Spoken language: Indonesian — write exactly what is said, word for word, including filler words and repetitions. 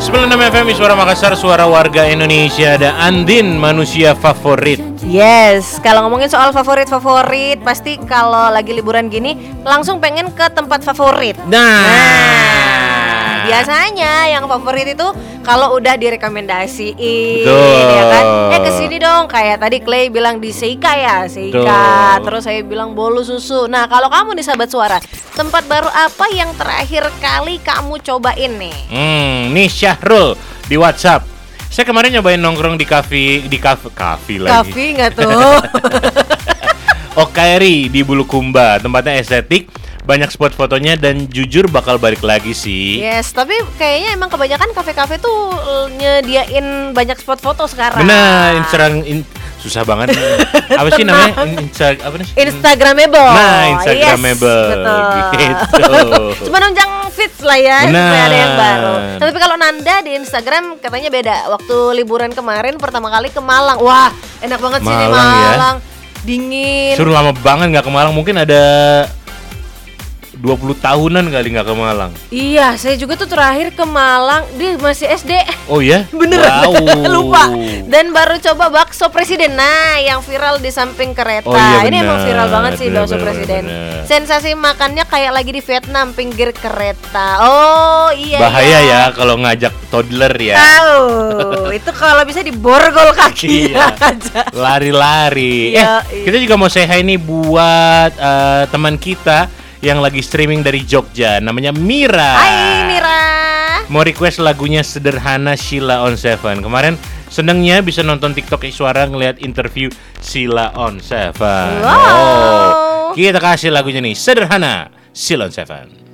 sembilan puluh enam F M Suara Makassar, suara warga Indonesia. Ada Andin, manusia favorit. Yes, kalau ngomongin soal favorit-favorit, pasti kalau lagi liburan gini langsung pengen ke tempat favorit. Nah, nah biasanya yang favorit itu kalau udah direkomendasiin, betul. ya kan? Eh kesini dong, kayak tadi Clay bilang di Seika ya, Seika. Terus saya bilang Bolu Susu. Nah kalau kamu nih sahabat suara, tempat baru apa yang terakhir kali kamu cobain nih? Hmm, nih Syahrul di WhatsApp. Saya kemarin nyobain nongkrong di kafe, di kafe, kafe lagi. Kafe nggak tuh? Okaeri di Bulukumba, tempatnya estetik, banyak spot fotonya dan jujur bakal balik lagi sih. Yes, tapi kayaknya emang kebanyakan kafe-kafe tuh nyediain banyak spot foto sekarang. Benar, Instagram in, susah banget. Apa sih namanya? Insta, apa nih? Instagramable. Nah, Instagramable. Yes, betul. Gitu. Cuma nunjang feeds lah ya, Benar. supaya ada yang baru. Tapi kalau Nanda di Instagram katanya beda. Waktu liburan kemarin pertama kali ke Malang. Wah, enak banget sih di Malang, ya. Malang. Dingin. Suruh lama banget nggak ke Malang, mungkin ada dua puluh tahunan kali nggak ke Malang. Iya, saya juga tuh terakhir ke Malang, dia masih S D. Oh ya? Beneran. Wow. Lupa. Dan baru coba bakso presiden. Nah, yang viral di samping kereta. Oh, iya, Ini bener. emang viral banget sih Bener, bakso bener, presiden. bener. Sensasi makannya kayak lagi di Vietnam, pinggir kereta. Oh iya. Bahaya iya. ya kalau ngajak toddler ya. Tahu. Itu kalau bisa diborgol kaki Iya. aja. Lari-lari. Iya, eh, iya. kita juga mau say hi nih buat eh, teman kita yang lagi streaming dari Jogja, namanya Mira. Hai Mira. Mau request lagunya Sederhana Sheila on Seven. Kemarin senengnya bisa nonton TikTok Iswara ngeliat interview Sheila on Seven. Wow. Oh, kita kasih lagunya nih, Sederhana Sheila on Seven.